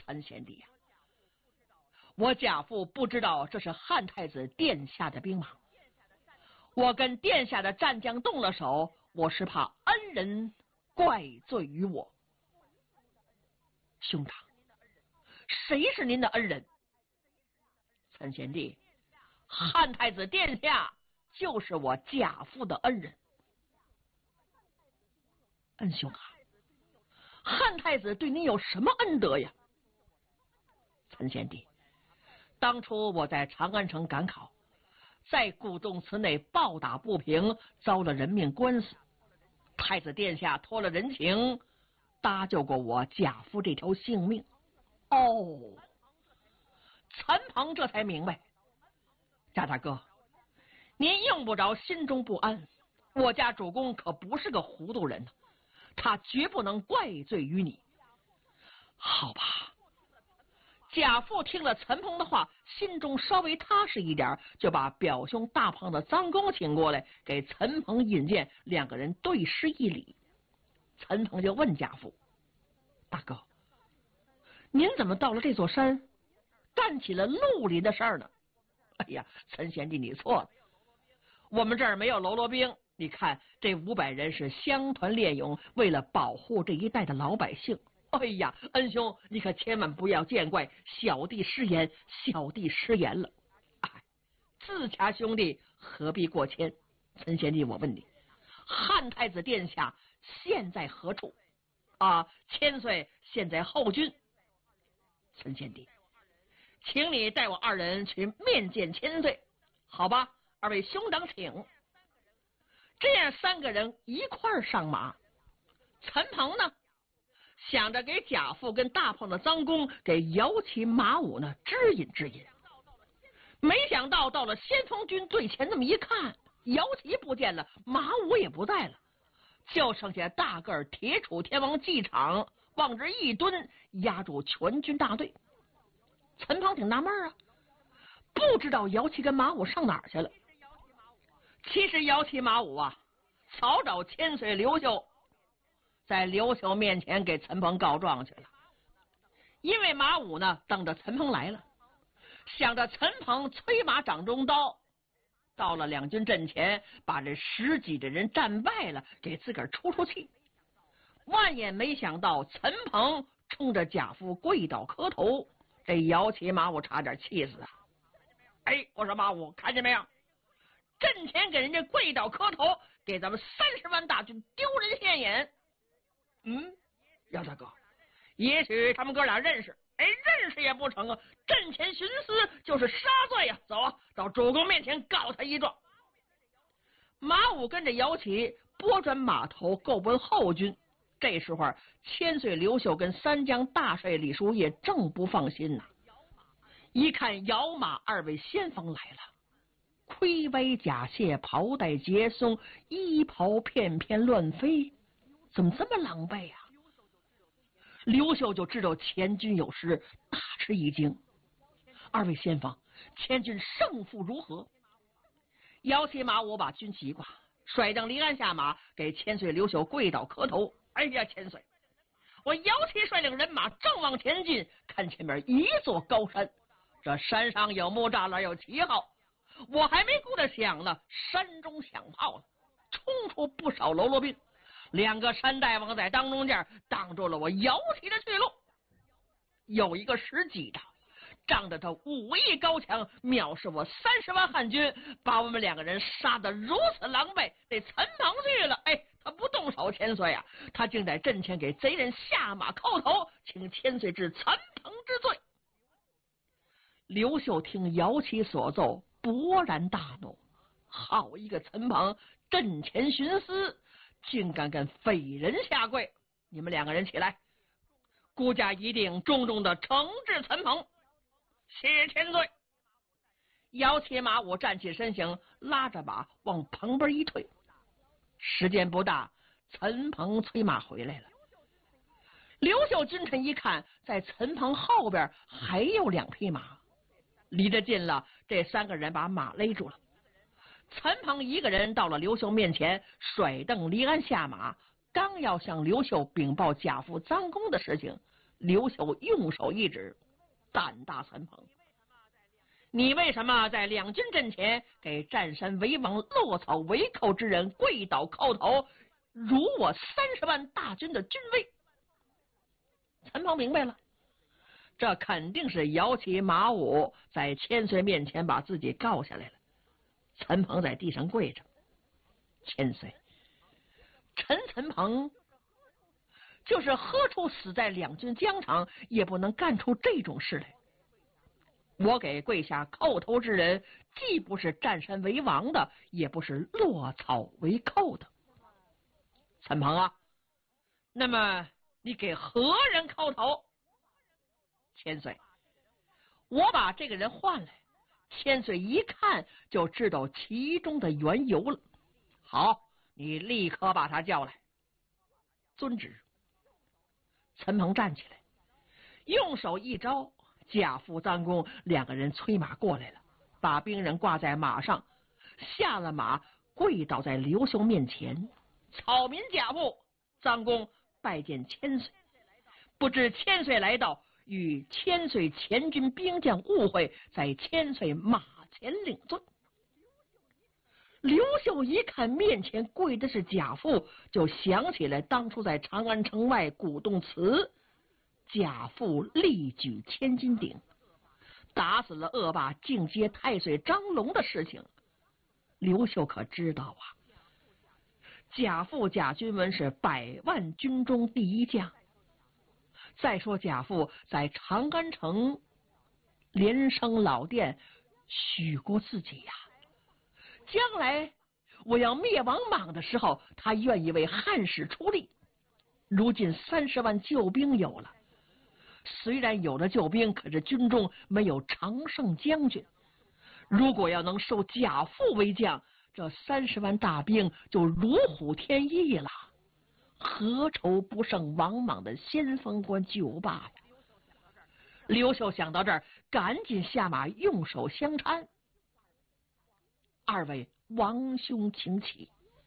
陈贤弟呀，我贾父不知道这是汉太子殿下的兵马，我跟殿下的战将动了手，我是怕恩人怪罪于我。兄长，谁是您的恩人？陈贤弟，汉太子殿下就是我贾父的恩人。恩兄啊，汉太子对您有什么恩德呀？陈贤弟，当初我在长安城赶考，在古洞祠内暴打不平，遭了人命官司，太子殿下托了人情，搭救过我贾父这条性命。哦，陈鹏这才明白，贾大哥，您用不着心中不安，我家主公可不是个糊涂人，他绝不能怪罪于你。好吧，贾父听了陈鹏的话，心中稍微踏实一点，就把表兄大胖的臧公请过来，给陈鹏引荐，两个人对视一礼。陈鹏就问贾父：大哥，您怎么到了这座山，干起了绿林的事儿呢？哎呀，陈贤弟你错了，我们这儿没有喽啰兵，你看这500人是乡团练勇，为了保护这一带的老百姓。哎呀，恩兄你可千万不要见怪，小弟失言了。哎，自家兄弟何必过谦？陈贤弟，我问你，汉太子殿下现在何处？千岁现在后军。陈贤弟，请你带我二人去面见千岁。好吧，二位兄长请。这样3个人一块儿上马。陈鹏呢，想着给贾父跟大胖的臧公给摇旗马舞呢指引，没想到到了先锋军最前，那么一看，摇旗不见了，马舞也不在了，就剩下大个铁杵天王纪场往这一蹲，压住全军大队。陈鹏挺纳闷啊，不知道摇旗跟马舞上哪儿去了。其实摇旗马舞啊，早找千岁刘秀，在刘秀面前给陈鹏告状去了。因为马武呢等着陈鹏来了，想着陈鹏催马掌中刀，到了两军阵前，把这10几的人战败了，给自个儿出气。万也没想到陈鹏冲着贾父跪倒磕头，这摇旗马武差点气死啊！哎，我说马武，看见没有？阵前给人家跪倒磕头，给咱们30万大军丢人现眼。姚大哥，也许他们哥俩认识，认识也不成啊！阵前徇私就是杀罪呀！走啊，到主公面前告他一状。马武跟着摇旗拨转马头，够奔后军。这时候，千岁刘秀跟三江大帅李叔夜正不放心呐，一看摇马2位先锋来了，盔威甲械，袍带结松，衣袍片片乱飞，怎么这么狼狈啊？刘秀就知道前军有失，大吃一惊。2位先锋，前军胜负如何？摇旗马武把军旗一挂，甩蹬离鞍下马，给千岁刘秀跪倒磕头。哎呀，千岁，我摇旗率领人马正往前进，看前面一座高山，这山上有木栅栏，有旗号，我还没顾得想呢，山中响炮了，冲出不少喽啰兵，2个山大王在当中间挡住了我摇旗的去路。有一个10几的仗着他武艺高强，藐视我30万汉军，把我们2个人杀得如此狼狈。这陈鹏去了，他不动手，千岁啊，他竟在阵前给贼人下马叩头，请千岁治陈鹏之罪。刘秀听摇旗所奏，勃然大怒，好一个陈鹏，阵前徇私，竟敢跟匪人下跪！你们2个人起来，孤家一定重重的惩治陈鹏。谢千岁。摇旗马武站起身形，拉着马往旁边一退。时间不大，陈鹏催马回来了。刘秀君臣一看，在陈鹏后边还有2匹马，离得近了，这3个人把马勒住了。陈鹏一个人到了刘秀面前，甩蹬离鞍下马，刚要向刘秀禀报贾父臧公的事情， 刘秀用手一指，胆大陈鹏，你为什么在两军阵前给占山为王、落草为寇之人跪倒叩头，辱我30万大军的军威？陈鹏明白了，这肯定是摇旗马武在千岁面前把自己告下来了。陈鹏在地上跪着，千岁，陈鹏就是何处死在两军疆场，也不能干出这种事来。我给跪下叩头之人，既不是占山为王的，也不是落草为寇的。陈鹏啊，那么你给何人叩头？千岁，我把这个人唤来，千岁一看就知道其中的缘由了。好，你立刻把他叫来。遵旨。陈鹏站起来，用手一招，贾父、臧公2个人催马过来了，把兵人挂在马上，下了马，跪倒在刘秀面前。草民贾父、臧公拜见千岁，不知千岁来到，与千岁前军兵将误会，在千岁马前领罪。刘秀一看面前跪的是贾父，就想起来当初在长安城外鼓动祠，贾父力举千斤顶，打死了恶霸进阶太岁张龙的事情。刘秀可知道啊，贾父贾君文是100万军中第一将。再说贾父在长安城连升老殿许过自己呀，将来我要灭亡莽的时候，他愿意为汉室出力。如今30万救兵有了，虽然有了救兵，可是军中没有常胜将军。如果要能收贾父为将，这30万大兵就如虎添翼了，何愁不胜王莽的先锋官9霸呀？刘秀想到这儿，赶紧下马，用手相搀。2位王兄请起。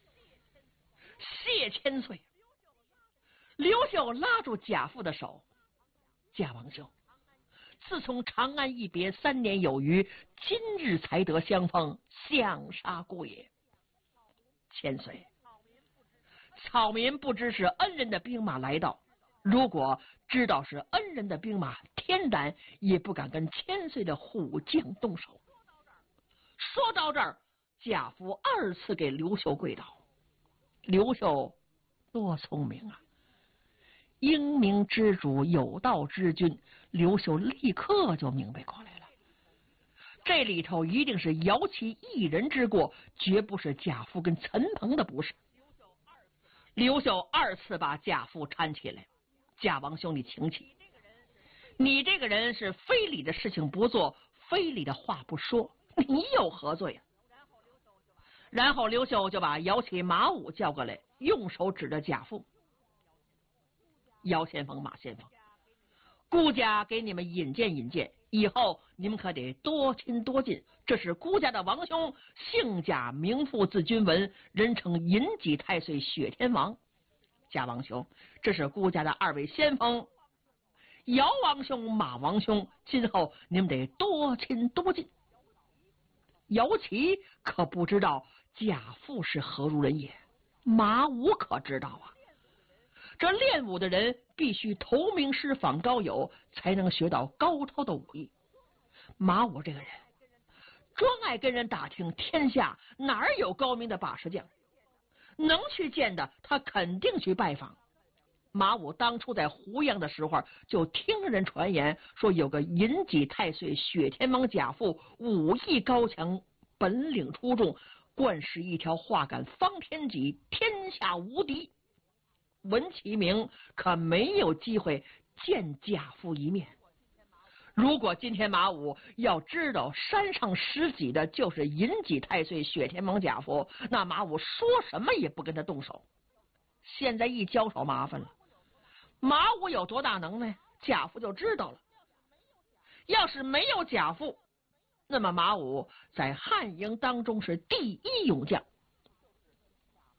谢千岁。刘秀拉住贾父的手，贾王兄，自从长安一别3年有余，今日才得相逢，相杀故也。千岁，草民不知是恩人的兵马来到，如果知道是恩人的兵马，天然也不敢跟千岁的虎将动手。说到这儿，贾父2次给刘秀跪倒。刘秀多聪明啊，英明之主，有道之君，刘秀立刻就明白过来了，这里头一定是姚其一人之过，绝不是贾父跟陈鹏的不是。刘秀2次把贾父搀起来，贾王兄，你请起。你这个人是非礼的事情不做，非礼的话不说，你有何罪啊？然后刘秀就把姚启、马武叫过来，用手指着贾父。姚先锋、马先锋，孤家给你们引荐引荐，以后你们可得多亲多近。这是孤家的王兄，姓贾名父，字君文，人称银戟太岁雪天王。贾王兄，这是孤家的2位先锋，姚王兄、马王兄，今后你们得多亲多近。姚琦可不知道贾父是何如人也，马武可知道啊。这练武的人必须投名师访高友，才能学到高超的武艺。马武这个人专爱跟人打听天下哪儿有高明的把式匠，能去见的他肯定去拜访。马武当初在湖阳的时候，就听人传言说有个银戟太岁雪天王贾父，武艺高强，本领出众，惯使一条画杆方天戟，天下无敌。闻其名，可没有机会见贾父一面。如果今天马武要知道山上拾戟的就是银戟太岁雪天王贾父，那马武说什么也不跟他动手。现在一交手麻烦了，马武有多大能耐，贾父就知道了。要是没有贾父，那么马武在汉营当中是第一勇将。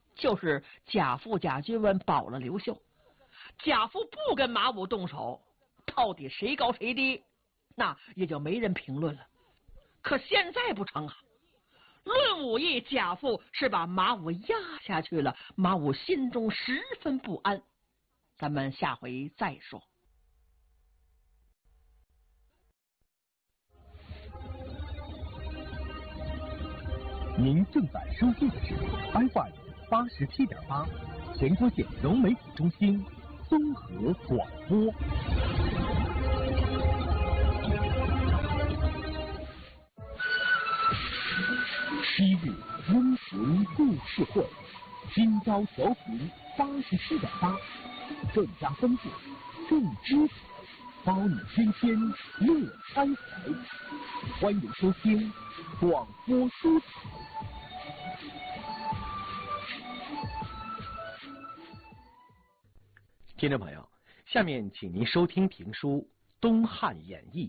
就是贾父贾君文保了刘秀，贾父不跟马武动手， 到底谁高谁低，那也就没人评论了。可现在不成啊！论武艺，贾父是把马武压下去了，马武心中十分不安。咱们下回再说。 您正在收听的是 FM 87.8全国县融媒体中心综合广播。昔日温情故事会，今朝调频87.8，更加丰富，更精彩，包你天天乐开怀。欢迎收听广播书彩。听众朋友，下面请您收听评书《东汉演义》。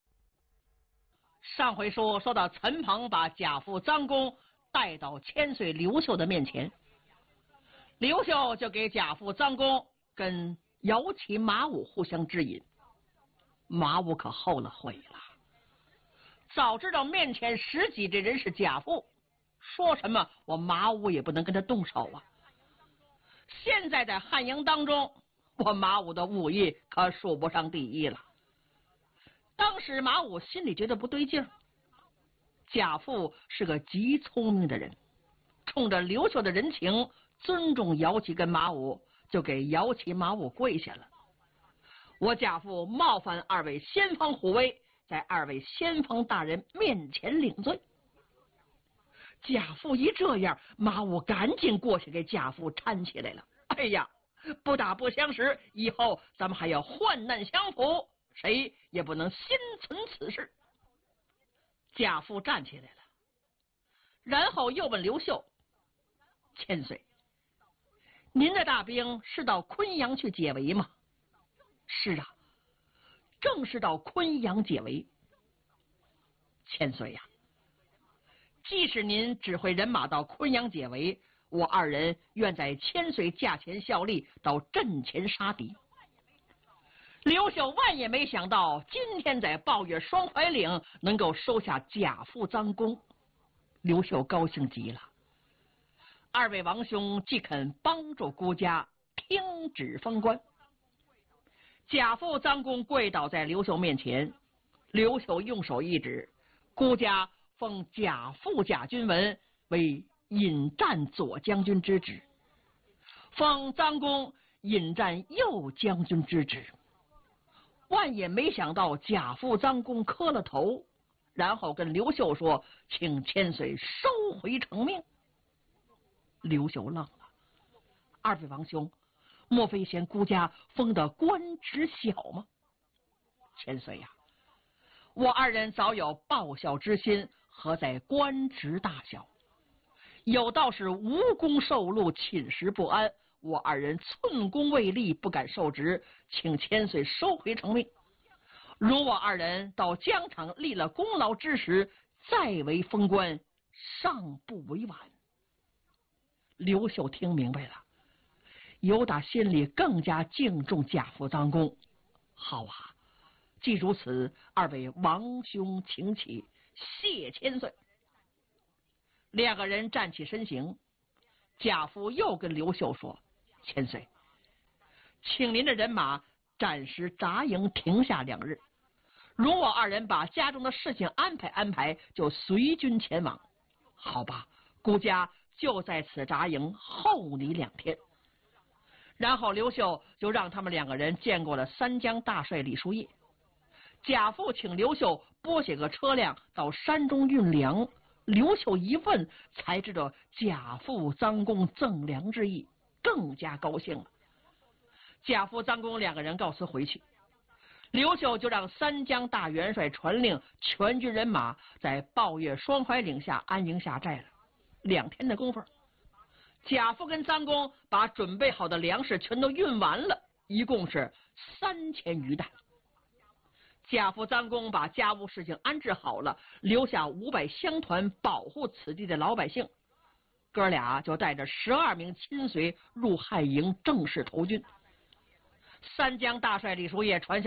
上回说到陈鹏把贾父张公带到千岁刘秀的面前，刘秀就给贾父张公跟姚齐马武互相指引。马武可后了悔了，早知道面前实际这人是贾父，说什么我马武也不能跟他动手啊。现在在汉营当中，我马武的武艺可数不上第一了。当时马武心里觉得不对劲儿，贾父是个极聪明的人，冲着刘秀的人情，尊重姚齐跟马武，就给姚齐马武跪下了。我贾父冒犯二位先锋虎威，在二位先锋大人面前领罪。贾父一这样，马武赶紧过去给贾父搀起来了。哎呀，不打不相识，以后咱们还要患难相扶，谁也不能心存此事。贾父站起来了，然后又问刘秀：千岁，您的大兵是到昆阳去解围吗？是啊，正是到昆阳解围。千岁呀，即使您指挥人马到昆阳解围，我二人愿在千岁驾前效力，到阵前杀敌。刘秀万也没想到，今天在抱月双怀岭能够收下贾父张公，刘秀高兴极了。二位王兄既肯帮助孤家，听旨封官。贾父张公跪倒在刘秀面前，刘秀用手一指，孤家封贾父贾君文为引战左将军之职，封张公引战右将军之职。万也没想到贾父张公磕了头，然后跟刘秀说：请千岁收回成命。刘秀愣了，二位王兄，莫非嫌孤家封的官职小吗？千岁呀，我二人早有报效之心，何在官职大小？有道是无功受禄，寝食不安。我二人寸功未立，不敢受职，请千岁收回成命。如我二人到疆场立了功劳之时，再为封官，尚不为晚。刘秀听明白了，由打心里更加敬重贾父张公。好啊，既如此，二位王兄请起，谢千岁。两个人站起身形，贾父又跟刘秀说：千岁，请您的人马暂时扎营停下2日，容我二人把家中的事情安排，就随军前往。好吧，孤家就在此扎营，候你2天。然后刘秀就让他们2个人见过了三江大帅李叔夜。贾父请刘秀拨写个车辆到山中运粮，刘秀一问才知道贾父张公赠粮之意，更加高兴了。贾父张公2个人告辞回去，刘秀就让三江大元帅传令全军人马在抱月双怀岭下安营下寨了。2天的功夫，贾父跟张公把准备好的粮食全都运完了，一共是3000余担。贾父张公把家务事情安置好了，留下500乡团保护此地的老百姓。哥俩就带着12名亲随入汉营，正式投军。三江大帅李叔夜传下